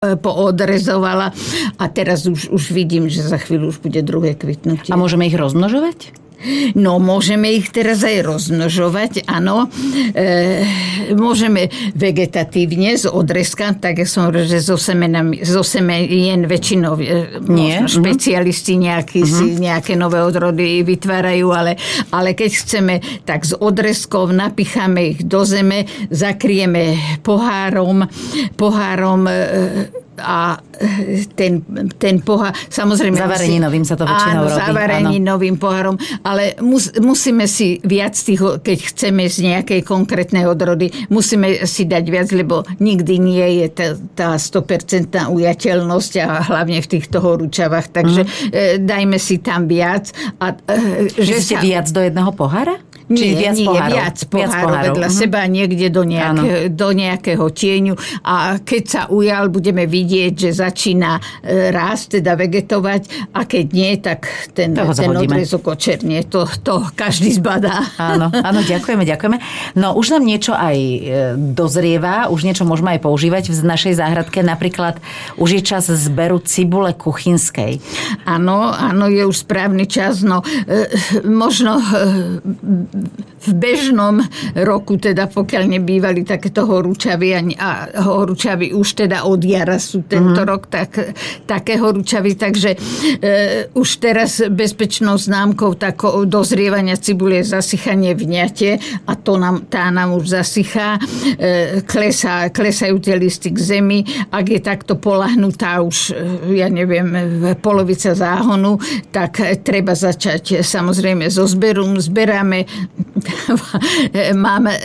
poodrezovala a teraz už vidím, že za chvíľu už bude druhé kvitnutie. A môžeme ich rozmnožovať? No, môžeme ich teraz aj rozmnožovať, áno. Môžeme vegetatívne z odrezka, tak ja som hovorila, že zo semien väčšinou špecialisti nejakí si nejaké nové odrody vytvárajú, ale keď chceme, tak z odrezkov napicháme ich do zeme, zakrieme pohárom a ten pohár, samozrejme... Zavareninovým sa to väčšinou robí. Zavareninovým pohárom, ale musíme si viac tých, keď chceme z nejakej konkrétnej odrody, musíme si dať viac, lebo nikdy nie je tá 100% ujateľnosť a hlavne v týchto horúčavách, takže dajme si tam viac. Že ste viac do jedného pohára? Nie, viac pohárov vedľa seba, niekde do nejakého tieňu a keď sa ujal, budeme vidieť, že začína rásť, teda vegetovať a keď nie, tak ten odrezok očernie. To každý zbadá. Áno, ďakujeme. No už nám niečo aj dozrieva, už niečo môžeme aj používať v našej záhradke, napríklad už je čas zberu cibule kuchynskej. Áno, je už správny čas, no možno v bežnom roku, teda pokiaľ nebývali takéto horúčavy a horúčavy už teda od jara sú tento rok také horúčavy, takže už teraz bezpečnou známkou dozrievania cibule je zasychanie vňate a tá nám už zasychá, klesajú tie listy k zemi, ak je takto polahnutá už, ja neviem, polovica záhonu, tak treba začať samozrejme so zberom, zberáme máme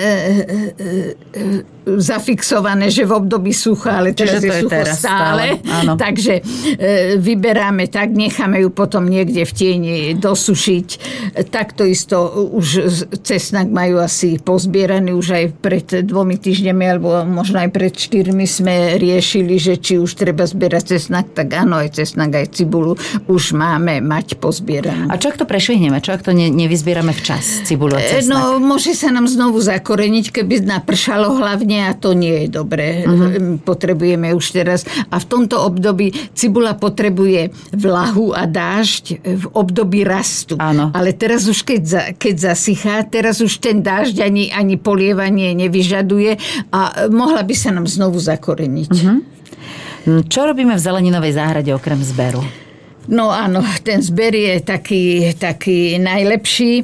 zafixované, že v období sucha, ale teraz je sucho stále. Takže vyberáme tak, necháme ju potom niekde v tieni dosušiť. Takto isto už cesnak majú asi pozbieraný, už aj pred 2 týždňami, alebo možno aj pred 4 sme riešili, že či už treba zbierať cesnak, tak áno, aj cesnak, aj cibulu už máme mať pozbieranú. A čo ak to prešvihneme? Čo ak to nevyzbierame včas, cibulu a cesnak? No, môže sa nám znovu zakoreniť, keby napršalo hlavne a to nie je dobré. Potrebujeme už teraz. A v tomto období cibula potrebuje vlahu a dážď v období rastu. Áno. Ale teraz už keď zasychá, teraz už ten dážď ani polievanie nevyžaduje a mohla by sa nám znovu zakoreniť. Čo robíme v zeleninovej záhrade okrem zberu? No áno, ten zber je taký najlepší.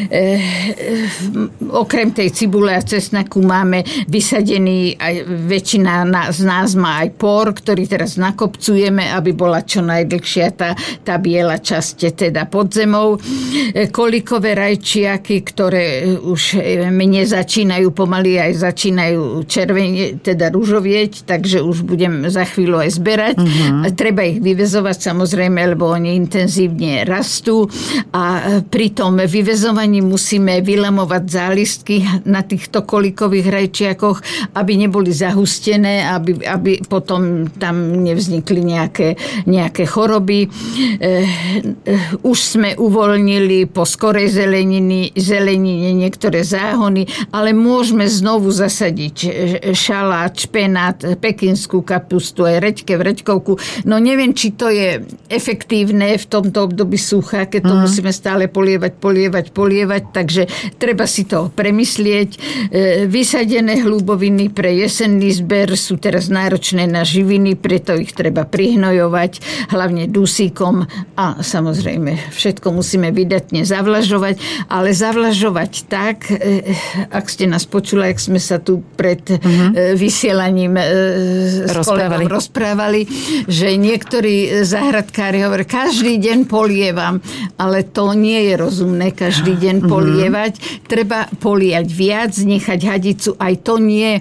Okrem tej cibule a cesnaku máme vysadený, aj väčšina z nás má aj por, ktorý teraz nakopcujeme, aby bola čo najdlhšia tá biela časť teda pod zemou. Kolikové rajčiaky, ktoré už mne začínajú pomaly, aj začínajú červenie, teda ružovieť, takže už budem za chvíľu aj zberať. Treba ich vyvezovať samozrejme, lebo oni intenzívne rastú a pri tom vyvezovaní musíme vylamovať zálistky na týchto kolikových rajčiakoch, aby neboli zahustené, aby potom tam nevznikli nejaké choroby. Už sme uvoľnili po skorej zelenine niektoré záhony, ale môžeme znovu zasadiť šalát, špenát, pekinskú kapustu, aj reďkovku. No neviem, či to je efektívne v tomto období sucha, keď to musíme stále polievať, takže treba si to premyslieť. Vysadené hlúboviny pre jesenný zber sú teraz náročné na živiny, preto ich treba prihnojovať, hlavne dusíkom a samozrejme všetko musíme vydatne zavlažovať, ale zavlažovať tak, ak ste nás počuli, ak sme sa tu pred vysielaním s kolegom rozprávali, že niektorí záhradkári hovorí, každý deň polievam, ale to nie je rozumné každý deň polievať. Treba poliať viac, nechať hadicu, aj to nie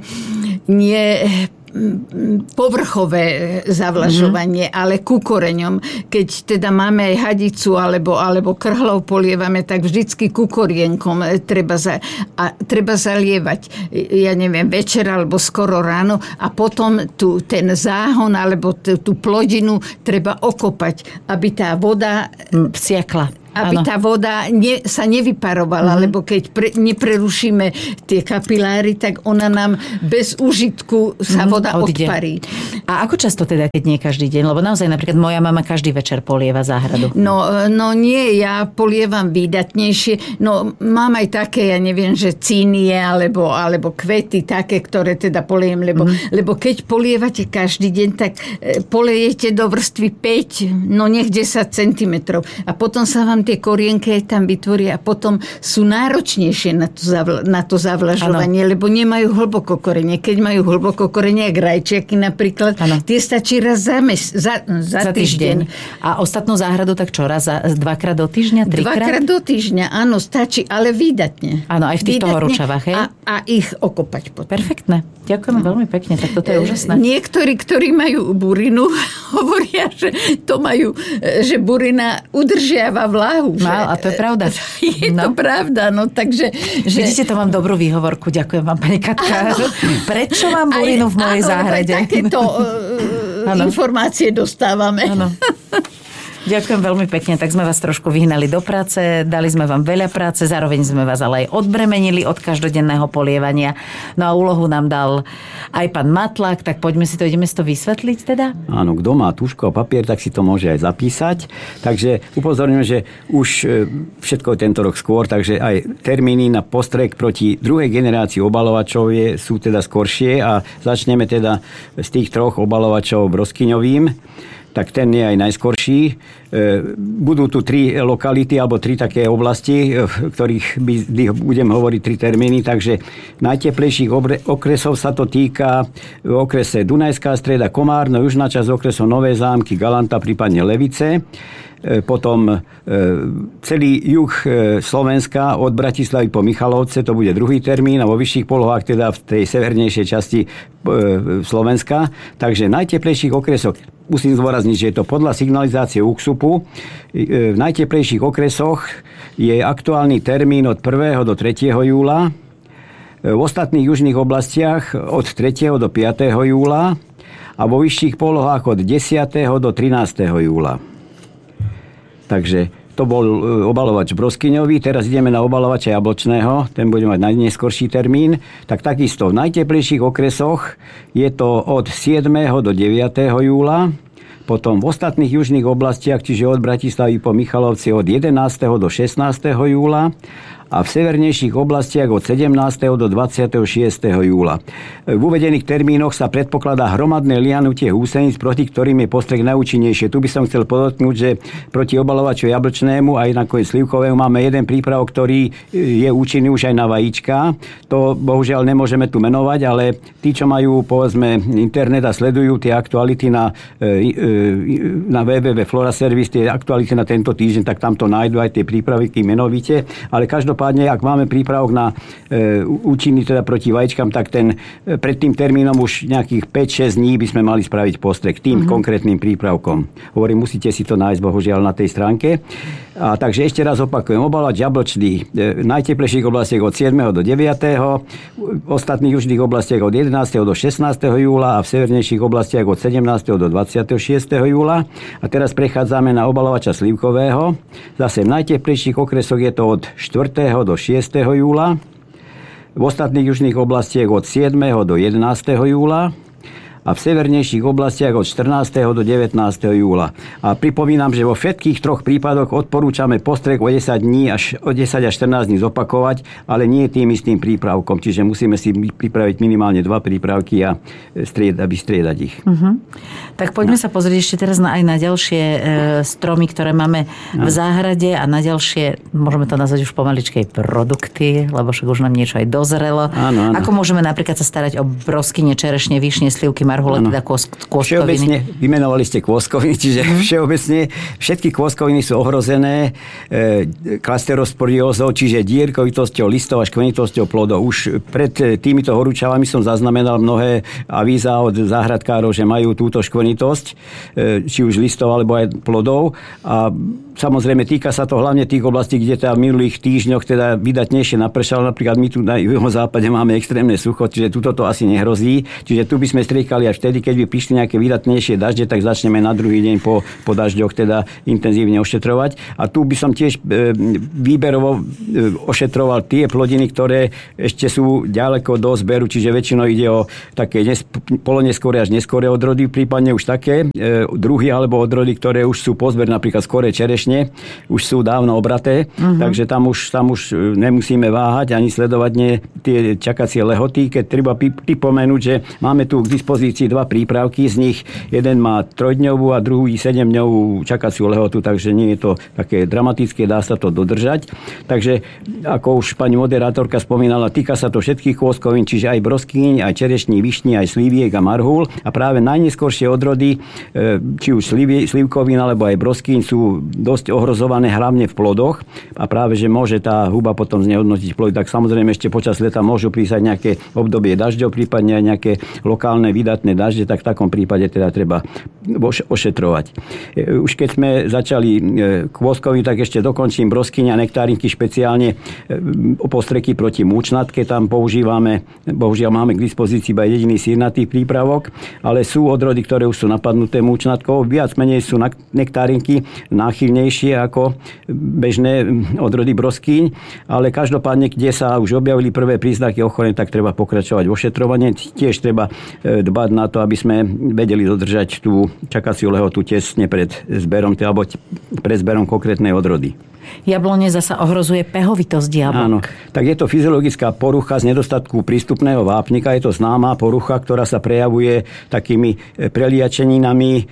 povrchové zavlažovanie, ale ku koreňom. Keď teda máme aj hadicu alebo krhlov polievame, tak vždycky ku korienkom treba zalievať, ja neviem, večer alebo skoro ráno a potom ten záhon alebo tú plodinu treba okopať, aby tá voda vsiakla. aby tá voda sa nevyparovala, lebo keď neprerušíme tie kapiláry, tak ona nám bez užitku sa voda odparí. A ako často teda, keď nie každý deň? Lebo naozaj napríklad moja mama každý večer polieva záhradu. No nie, ja polievam výdatnejšie. No mám aj také, ja neviem, že cínie alebo kvety také, ktoré teda poliejem, lebo keď polievate každý deň, tak polejete do vrstvy 5, no nech 10 cm. A potom sa vám tie korienky aj tam vytvoria a potom sú náročnejšie na to zavlažovanie, lebo nemajú hlboko korene. Keď majú hlboko korene, jak rajčiaky napríklad, tie stačí raz za týždeň. A ostatnú záhradu tak čo? Raz dvakrát do týždňa? Trikrát? 2-krát do týždňa, áno, stačí, ale výdatne. Áno, aj v týchto horúčavách, hej? A ich okopať potom. Perfektné. Ďakujem veľmi pekne, tak toto je úžasné. Niektorí, ktorí majú burinu, hovoria, že že burina udržiava vláhu. No, a to je pravda. Je to pravda, no takže... Vidíte, to mám dobrú výhovorku, ďakujem vám, pani Katka. Prečo mám burinu v mojej záhrade? Takéto informácie dostávame. Áno. Ďakujem veľmi pekne, tak sme vás trošku vyhnali do práce, dali sme vám veľa práce, zároveň sme vás ale aj odbremenili od každodenného polievania. No a úlohu nám dal aj pán Matlák, tak ideme si to vysvetliť teda? Áno, kto má tužku a papier, tak si to môže aj zapísať. Takže upozorňujem, že už všetko tento rok skôr, takže aj termíny na postrek proti druhej generácii obalovačov sú teda skoršie a začneme teda z tých 3 obalovačov broskyňovým. Tak ten je aj najskorší. Budú tu 3 lokality alebo 3 také oblasti, v ktorých budem hovoriť 3 termíny. Takže najteplejších okresov sa to týka v okrese Dunajská Streda, Komárno, južná časť okresov Nové Zámky, Galanta, prípadne Levice. Potom celý juh Slovenska od Bratislavy po Michalovce, to bude druhý termín a vo vyšších polohách teda v tej severnejšej časti Slovenska. Takže najteplejších okresoch, musím zdôrazniť, že je to podľa signalizácie UKSUPu, v najteplejších okresoch je aktuálny termín od 1. do 3. júla, v ostatných južných oblastiach od 3. do 5. júla a vo vyšších polohách od 10. do 13. júla. Takže to bol obalovač broskyňový, teraz ideme na obalovača jablčného, ten bude mať najneskorší termín. Tak takisto v najteplejších okresoch je to od 7. do 9. júla, potom v ostatných južných oblastiach, čiže od Bratislavy po Michalovci od 11. do 16. júla a v severnejších oblastiach od 17. do 26. júla. V uvedených termínoch sa predpokladá hromadné lianutie húseníc, proti ktorým je postreh najúčinnejšie. Tu by som chcel podotknúť, že proti obalovaču jablčnému aj nakoniec slivkovému máme jeden prípravok, ktorý je účinný už aj na vajíčka. To bohužiaľ nemôžeme tu menovať, ale tí, čo majú povedzme internet a sledujú tie aktuality na www Floraservice, tie aktuality na tento týždeň, tak tam to nájdu aj tie prípravky menovite, ale každopádne, ak máme prípravok na účinný teda proti vajíčkam, tak ten pred tým termínom už nejakých 5-6 dní by sme mali spraviť postrek tým konkrétnym prípravkom. Hovorím, musíte si to nájsť bohužiaľ na tej stránke. A takže ešte raz opakujem, obalovač jablčný v najteplejších oblastiach od 7. do 9. v ostatných južných oblastiach od 11. do 16. júla a v severnejších oblastiach od 17. do 26. júla. A teraz prechádzame na obalovača slivkového. Zase v najteplejších okresoch je to od 4. do 6. júla. V ostatných južných oblastiach od 7. do 11. júla a v severnejších oblastiach od 14. do 19. júla. A pripomínam, že vo všetkých 3 prípadoch odporúčame postrek o 10 až 14 dní zopakovať, ale nie tým istým prípravkom. Čiže musíme si pripraviť minimálne 2 prípravky a vystriedať ich. Tak poďme sa pozrieť ešte teraz aj na ďalšie stromy, ktoré máme v záhrade a na ďalšie, môžeme to nazvať už pomaličkej produkty, lebo však už nám niečo aj dozrelo. Áno. Ako môžeme napríklad sa starať o broskyne, čerešne, višne, slivky, marhule, teda kôskoviny. Všeobecne vymenovali ste kôskoviny, čiže všeobecne všetky kôskoviny sú ohrozené klasterosporiózou, čiže dierkovitosťou listov a škvenitosťou plodov. Už pred týmito horúčavami som zaznamenal mnohé avíza od záhradkárov, že majú túto škvenitosť, či už listov alebo aj plodov. A samozrejme týka sa to hlavne tých oblastí, kde v minulých týždňoch teda vydatnejšie napršalo. Napríklad my tu na juhozápade máme extrémne sucho, čiže tuto to asi nehrozí. Čiže tu by sme striekali začali až vtedy, keď by prišli nejaké výdatnejšie dažde, tak začneme na druhý deň po dažďoch teda intenzívne ošetrovať. A tu by som tiež výberovo ošetroval tie plodiny, ktoré ešte sú ďaleko do zberu, čiže väčšinou ide o také poloneskore až neskore odrody, prípadne už také druhy alebo odrody, ktoré už sú po zber, napríklad skoré čerešne, už sú dávno obraté, takže tam už nemusíme váhať ani sledovať tie čakacie lehoty, keď treba pripomenúť, že máme tu k dispozícii 2 prípravky, z nich jeden má 3-dňovú a druhý 7-dňovú čakaciu lehotu, takže nie je to také dramatické, dá sa to dodržať. Takže, ako už pani moderátorka spomínala, týka sa to všetkých kôskovín, čiže aj broskýň, aj čerešní, višní, aj sliviek a marhul. A práve najneskoršie odrody, či už slivkovín alebo aj broskýň, sú dosť ohrozované hlavne v plodoch a práve, že môže tá huba potom znehodnotiť plody. Tak samozrejme ešte počas leta môžu prísť nejaké obdobie dažďov, prípadne aj nejaké lokálne výdatné dažde, tak v takom prípade teda treba ošetrovať. Už keď sme začali kôskovi, tak ešte dokončím broskyň a nektárinky, špeciálne postreky proti múčnatke. Tam používame, bohužiaľ máme k dispozícii iba jediný sírnatý prípravok, ale sú odrody, ktoré už sú napadnuté múčnatkou. Viac menej sú nektárinky náchylnejšie ako bežné odrody broskyň, ale každopádne, kde sa už objavili prvé príznaky ochorenia, tak treba pokračovať v ošetrovaní. Tiež treba dbať na to, aby sme vedeli dodržať tú čakaciu lehotu tesne pred zberom, alebo pred zberom konkrétnej odrody. Jablone zasa ohrozuje pehovitosť jablok. Áno, tak je to fyziologická porucha z nedostatku prístupného vápnika. Je to známa porucha, ktorá sa prejavuje takými preliačeninami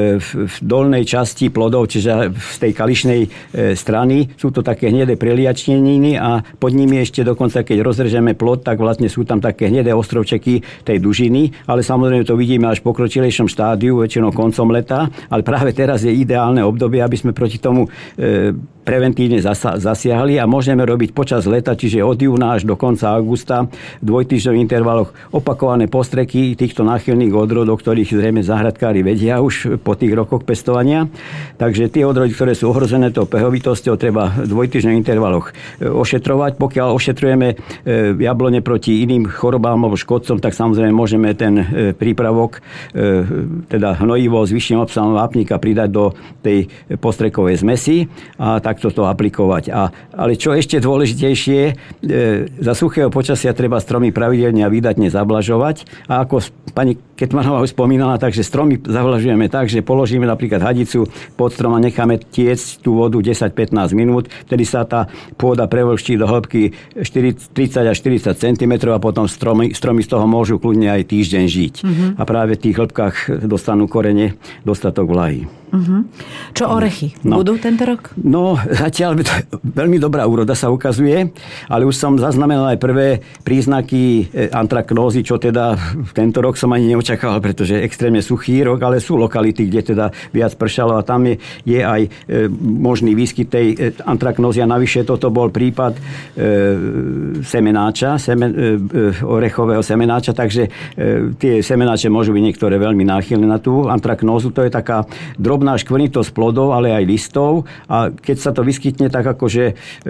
v dolnej časti plodov, čiže z tej kališnej strany. Sú to také hnedé preliačeniny a pod nimi ešte dokonca, keď rozrežeme plod, tak vlastne sú tam také hnedé ostrovčeky tej dužiny, ale samozrejme to vidíme až v pokročilejšom štádiu, väčšinou koncom leta, ale práve teraz je ideálne obdobie, aby sme proti tomu preventívne zasiahli a môžeme robiť počas leta, čiže od júna až do konca augusta v dvojtýždňových intervaloch opakované postreky týchto náchylných odrodov, ktorých zrejme záhradkári vedia už po tých rokoch pestovania. Takže tie odrody, ktoré sú ohrozené tou pehovitosťou, treba v dvojtýždňových intervaloch ošetrovať. Pokiaľ ošetrujeme jablone proti iným chorobám alebo škodcom, tak samozrejme môžeme ten prípravok, teda hnojivo s vyšším obsahom vápnika pridať do tej postrekovej zmesi a takto to aplikovať. Ale čo ešte dôležitejšie, za suchého počasia treba stromy pravidelne a výdatne zavlažovať. A ako pani Ketmanová už spomínala, takže stromy zavlažujeme tak, že položíme napríklad hadicu pod strom a necháme tiecť tú vodu 10-15 minút, vtedy sa tá pôda prevlhčí do hĺbky 30 až 40 cm a potom stromy z toho môžu kľudne aj týždeň žiť. A práve v tých hĺbkach dostanú korene dostatok vlahy. Čo orechy? Budú tento rok? No, zatiaľ veľmi dobrá úroda sa ukazuje, ale už som zaznamenal aj prvé príznaky antraknózy, čo teda tento rok som ani neočakával, pretože je extrémne suchý rok, ale sú lokality, kde teda viac pršalo a tam je aj možný výskyt tej antraknózy a navyše toto bol prípad semenáča, orechového semenáča, takže tie semenáče môžu byť niektoré veľmi náchylné na tú antraknózu. To je taká drobná škvrnitosť plodov, ale aj listov a keď sa to vyskytne tak akože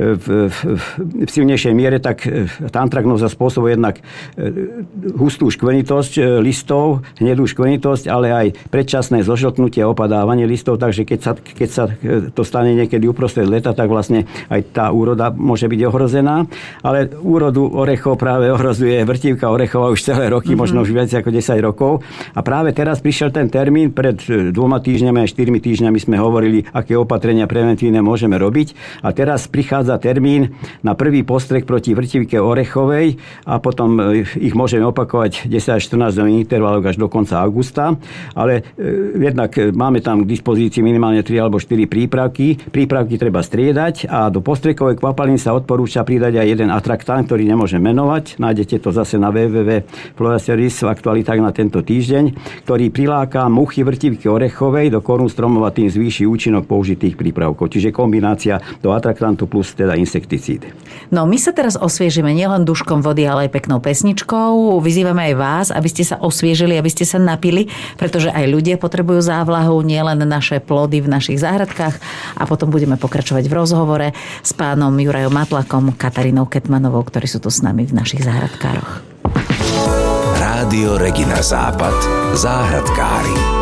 v silnejšej miere, tak tá antraknóza spôsobuje jednak hustú škvrnitosť listov, hnedú škvrnitosť, ale aj predčasné zožltnutie a opadávanie listov, takže keď sa to stane niekedy uprostred leta, tak vlastne aj tá úroda môže byť ohrozená, ale úrodu orechov práve ohrozuje vrtívka orechová už celé roky, možno už viac ako 10 rokov a práve teraz prišiel ten termín pred 2 týždňami a 4 týždňami sme hovorili, aké opatrenia preventívne môžeme robiť. A teraz prichádza termín na prvý postrek proti vrtivke orechovej a potom ich môžeme opakovať 10 až 14 dní intervalov až do konca augusta. Ale jednak máme tam k dispozícii minimálne 3 alebo 4 prípravky. Prípravky treba striedať a do postrekovej kvapaliny sa odporúča pridať aj jeden atraktán, ktorý nemôžem menovať. Nájdete to zase na www.floraseries v aktualitách na tento týždeň, ktorý priláka muchy vrtivky orechovej do korún stromov a tým zvýši účinok použitých prípravkov. Čiže kombinácia do atraktantu plus teda insekticíd. No my sa teraz osviežime nielen duškom vody, ale aj peknou pesničkou. Vyzývame aj vás, aby ste sa osviežili, aby ste sa napili, pretože aj ľudia potrebujú závlahu, nielen naše plody v našich záhradkách. A potom budeme pokračovať v rozhovore s pánom Jurajom Matlakom, Katarínou Ketmanovou, ktorí sú tu s nami v našich záhradkároch. Rádio Regina Západ. Záhradkári.